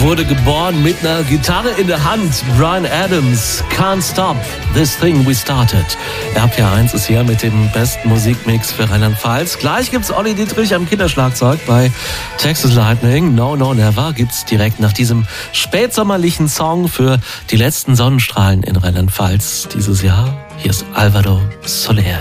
wurde geboren mit einer Gitarre in der Hand. Bryan Adams, Can't Stop This Thing We Started. RPR1 ist hier mit dem besten Musikmix für Rheinland-Pfalz. Gleich gibt's Olli Dietrich am Kinderschlagzeug bei Texas Lightning. No, no, never gibt's direkt nach diesem spätsommerlichen Song für die letzten Sonnenstrahlen in Rheinland-Pfalz dieses Jahr. Hier ist Alvaro Soler.